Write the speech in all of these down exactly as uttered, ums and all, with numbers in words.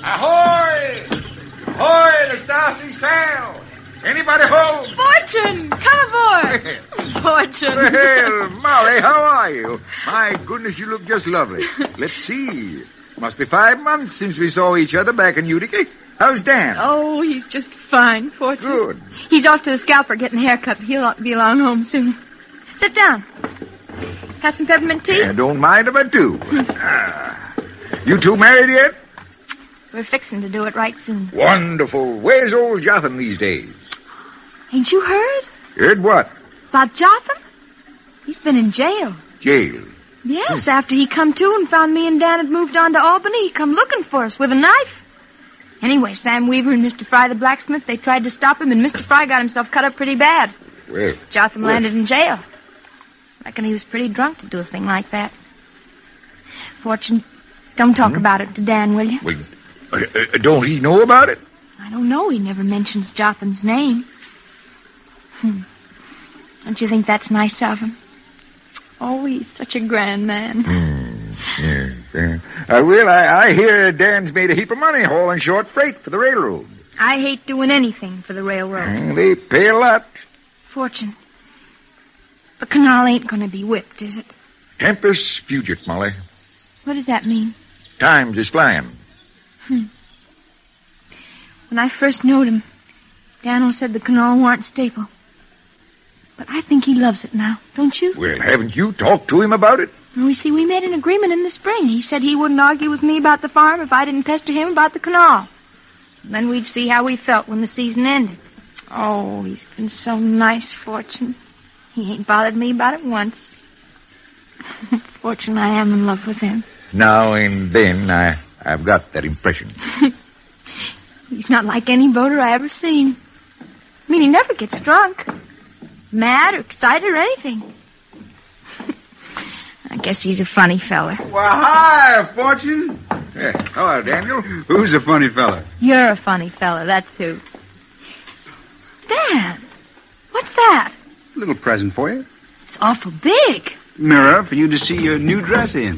Ahoy! Ahoy, the Saucy Sail! Anybody home? Fortune! Come aboard! Fortune! Well, Molly, how are you? My goodness, you look just lovely. Let's see. Must be five months since we saw each other back in Utica. How's Dan? Oh, he's just fine, Fortune. Good. He's off to the scalper getting a haircut. He'll be along home soon. Sit down. Have some peppermint tea? Yeah, don't mind if I do. ah. You two married yet? We're fixing to do it right soon. Wonderful. Where's old Jotham these days? Ain't you heard? Heard what? About Jotham? He's been in jail. Jail. Yes, after he come to and found me and Dan had moved on to Albany, he come looking for us with a knife. Anyway, Sam Weaver and Mister Fry the blacksmith, they tried to stop him, and Mister Fry got himself cut up pretty bad. Well. Jotham well. landed in jail. Reckon he was pretty drunk to do a thing like that. Fortune, don't talk hmm? about it to Dan, will you? Well, uh, uh, don't he know about it? I don't know. He never mentions Jotham's name. Hmm. Don't you think that's nice of him? Oh, he's such a grand man. Mm, yeah, yeah. Uh, well, I, I hear Dan's made a heap of money hauling short freight for the railroad. I hate doing anything for the railroad. Mm, they pay a lot. Fortune, the canal ain't going to be whipped, is it? Tempus fugit, Molly. What does that mean? Times is flying. Hmm. When I first knowed him, Daniel said the canal warn't stable. But I think he loves it now, don't you? Well, haven't you talked to him about it? Well, you see, we made an agreement in the spring. He said he wouldn't argue with me about the farm if I didn't pester him about the canal. And then we'd see how we felt when the season ended. Oh, he's been so nice, Fortune. He ain't bothered me about it once. Fortune, I am in love with him. Now and then, I, I've got that impression. He's not like any boater I ever seen. I mean, he never gets drunk. Mad or excited or anything. I guess he's a funny feller. Well, hi, Fortune. Yeah. Hello, Daniel. Who's a funny fella? You're a funny fella, that's who. Dan, what's that? A little present for you. It's awful big. Mirror for you to see your new dress in.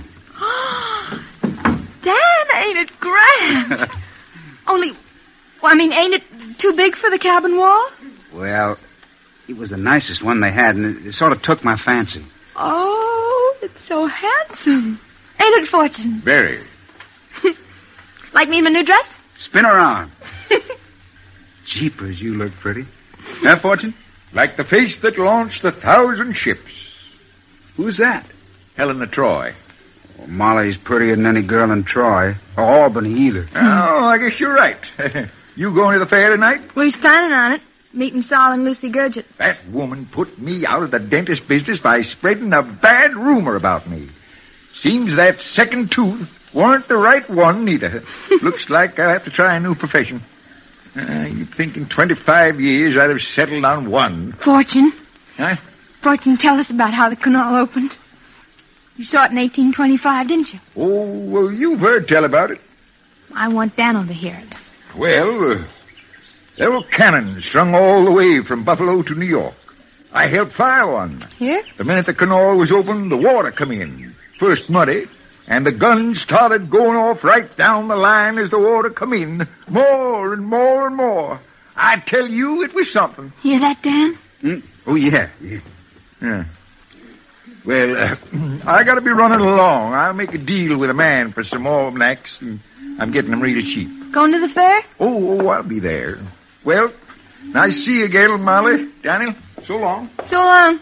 Dan, ain't it grand? Only, well, I mean, ain't it too big for the cabin wall? Well, it was the nicest one they had, and it, it sort of took my fancy. Oh, it's so handsome. Ain't it, Fortune? Very. Like me in my new dress? Spin around. Jeepers, you look pretty. Huh, Fortune? Like the face that launched a thousand ships. Who's that? Helena Troy. Well, Molly's prettier than any girl in Troy. Or Albany, either. Oh, I guess you're right. You going to the fair tonight? We was planning on it. Meeting Sol and Lucy Gurgit. That woman put me out of the dentist business by spreading a bad rumor about me. Seems that second tooth weren't the right one, neither. Looks like I'll have to try a new profession. Uh, you'd think in twenty-five years I'd have settled on one. Fortune. Huh? Fortune, tell us about how the canal opened. You saw it in eighteen twenty-five, didn't you? Oh, well, you've heard tell about it. I want Daniel to hear it. Well, uh, there were cannons strung all the way from Buffalo to New York. I helped fire one. Here? The minute the canal was open, the water come in. First muddy, and the guns started going off right down the line as the water come in. More and more and more. I tell you, it was something. Hear that, Dan? Mm? Oh, yeah. yeah. Yeah. Well, uh, I gotta be running along. I'll make a deal with a man for some almanacs, and I'm getting them really cheap. Going to the fair? Oh, oh, I'll be there. Well, nice to see you again, Molly. Daniel, so long. So long.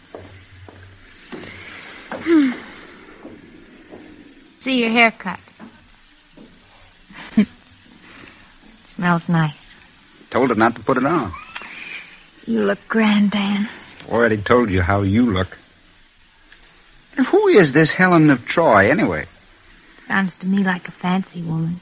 See your haircut. Smells nice. Told her not to put it on. You look grand, Dan. Already told you how you look. And who is this Helen of Troy, anyway? Sounds to me like a fancy woman.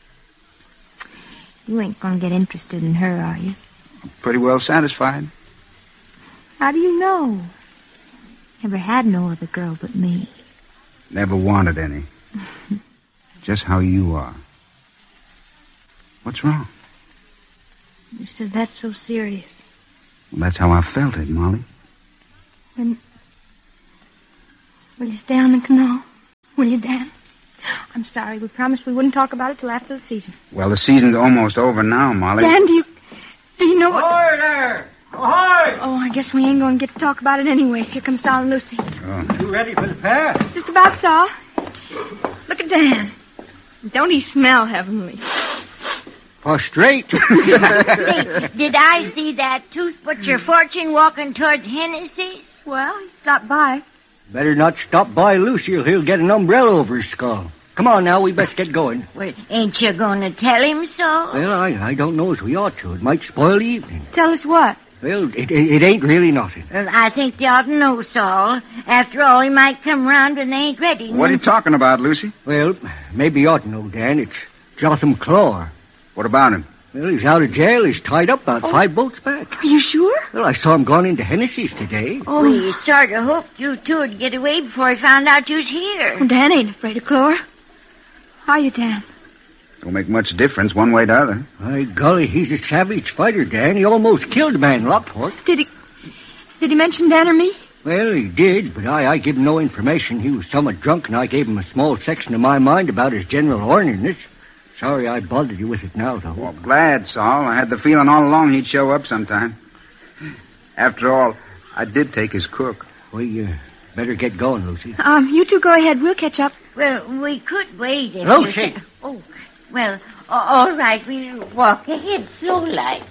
You ain't gonna get interested in her, are you? Pretty well satisfied. How do you know? Never had no other girl but me. Never wanted any. Just how you are. What's wrong? You said that's so serious. Well, that's how I felt it, Molly. Then, will you stay on the canal? Will you, Dan? I'm sorry. We promised we wouldn't talk about it till after the season. Well, the season's almost over now, Molly. Dan, do you... Do you know what... Ahoy there! Ahoy! Oh, I guess we ain't going to get to talk about it anyways. Here comes Sol and Lucy. Oh. You ready for the pair? Just about, Sol. Look at Dan. Don't he smell heavenly? Prostrate. Say, did I see that tooth butcher Fortune walking towards Hennessy's? Well, he stopped by. Better not stop by Lucy or he'll get an umbrella over his skull. Come on now, we best get going. Well, ain't you going to tell him so? Well, I, I don't know as we ought to. It might spoil the evening. Tell us what? Well, it, it, it ain't really nothing. Well, I think they ought to know, Saul. After all, he might come round when they ain't ready. What are you talking about, Lucy? Well, maybe you ought to know, Dan. It's Jotham Clore. What about him? Well, he's out of jail. He's tied up about Oh. five boats back. Are you sure? Well, I saw him going into Hennessy's today. Oh, We sort of hoped you two would get away before he found out you was here. well, Dan ain't afraid of Clore. Are you, Dan? Don't make much difference one way or the other. My golly, he's a savage fighter, Dan. He almost killed a man in Lockport. Did he... Did he mention Dan or me? Well, he did, but I, I gave him no information. He was somewhat drunk, and I gave him a small section of my mind about his general orneriness. Sorry I bothered you with it now, though. Well, glad, Saul. I had the feeling all along he'd show up sometime. After all, I did take his cook. We uh, better get going, Lucy. Um, you two go ahead. We'll catch up. Well, we could wait if No, you... shake. Oh, well, a- all right. We'll walk ahead slow like.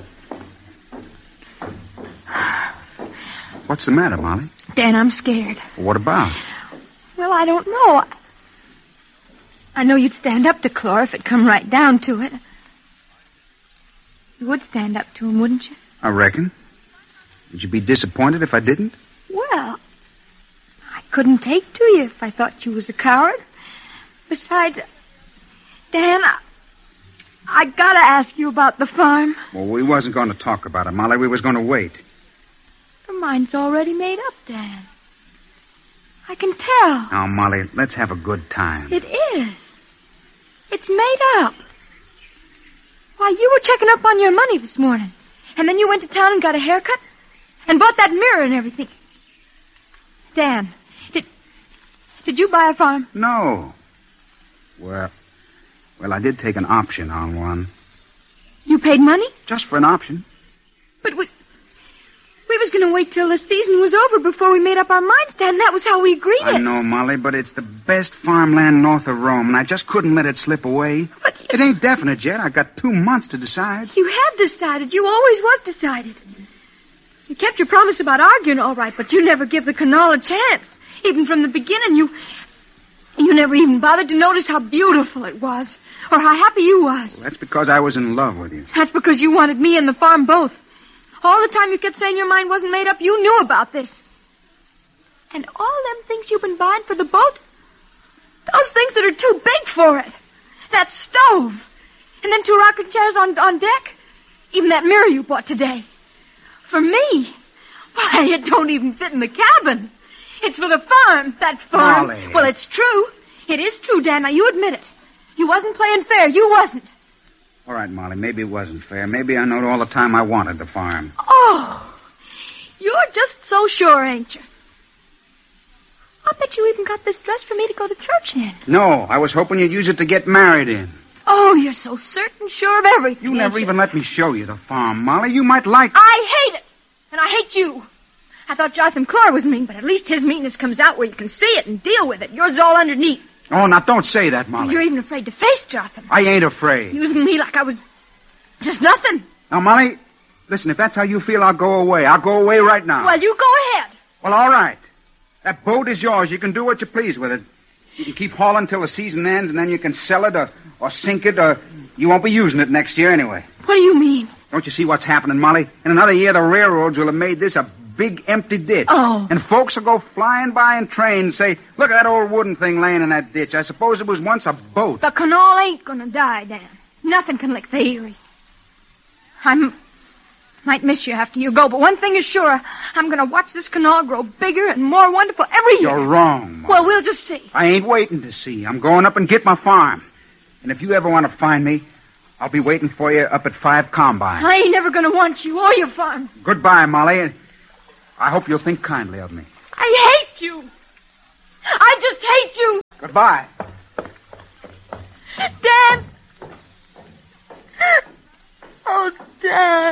What's the matter, Molly? Dan, I'm scared. What about? Well, I don't know. I know you'd stand up to Clore if it come right down to it. You would stand up to him, wouldn't you? I reckon. Would you be disappointed if I didn't? Well, I couldn't take to you if I thought you was a coward. Besides, Dan, I, I gotta ask you about the farm. Well, we wasn't going to talk about it, Molly. We was going to wait. Your mind's already made up, Dan. I can tell. Now, Molly, let's have a good time. It is. It's made up. Why, you were checking up on your money this morning. And then you went to town and got a haircut? And bought that mirror and everything. Dan, did, did you buy a farm? No. Well, well, I did take an option on one. You paid money? Just for an option. But we... We was going to wait till the season was over before we made up our minds, Dan. That was how we agreed I it. know, Molly, but it's the best farmland north of Rome, and I just couldn't let it slip away. But It ain't definite yet. I got two months to decide. you have decided. You always was decided. You kept your promise about arguing all right, but you never give the canal a chance. Even from the beginning, you... You never even bothered to notice how beautiful it was, or how happy you was. Well, that's because I was in love with you. That's because you wanted me and the farm both. All the time you kept saying your mind wasn't made up, you knew about this. And all them things you've been buying for the boat, those things that are too big for it. That stove, and them two rocking chairs on, on deck, even that mirror you bought today. For me, why, it don't even fit in the cabin. It's for the farm, that farm. Molly. Well, it's true. It is true, Dan. Now, you admit it. You wasn't playing fair. You wasn't. All right, Molly, maybe it wasn't fair. Maybe I knowed all the time I wanted the farm. Oh, you're just so sure, ain't you? I'll bet you even got this dress for me to go to church in. No, I was hoping you'd use it to get married in. Oh, you're so certain sure of everything. You ain't never even let me show you the farm, Molly. You might like... I hate it, and I hate you. I thought Jotham Clore was mean, but at least his meanness comes out where you can see it and deal with it. Yours is all underneath. Oh, now don't say that, Molly. You're even afraid to face Jotham. I ain't afraid. Using me like I was just nothing. Now, Molly, listen, if that's how you feel, I'll go away. I'll go away right now. Well, you go ahead. Well, all right. That boat is yours. You can do what you please with it. You can keep hauling till the season ends, and then you can sell it or, or sink it, or you won't be using it next year anyway. What do you mean? Don't you see what's happening, Molly? In another year, the railroads will have made this a big empty ditch. Oh. And folks will go flying by in trains and say, look at that old wooden thing laying in that ditch. I suppose it was once a boat. The canal ain't gonna die, Dan. Nothing can lick the Erie. I m- might miss you after you go, but one thing is sure. I'm gonna watch this canal grow bigger and more wonderful every year. You're wrong, Molly. Well, we'll just see. I ain't waiting to see. I'm going up and get my farm. And if you ever want to find me, I'll be waiting for you up at Five Combine. I ain't never gonna want you or your farm. Goodbye, Molly. I hope you'll think kindly of me. I hate you. I just hate you. Goodbye. Dad! Oh, Dad.